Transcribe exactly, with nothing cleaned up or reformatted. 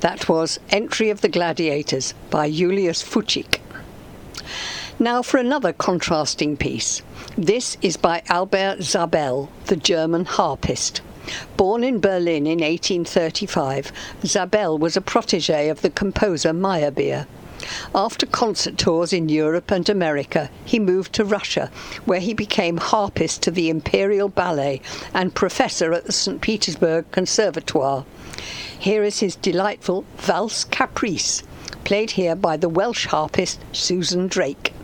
That was Entry of the Gladiators by Julius Fuchs. Now for another contrasting piece. This is by Albert Zabel, the German harpist. Born in Berlin in eighteen thirty-five, Zabel was a protégé of the composer Meyerbeer. After concert tours in Europe and America, he moved to Russia, where he became harpist to the Imperial Ballet and professor at the Saint Petersburg Conservatoire. Here is his delightful Valse Caprice, played here by the Welsh harpist Susan Drake.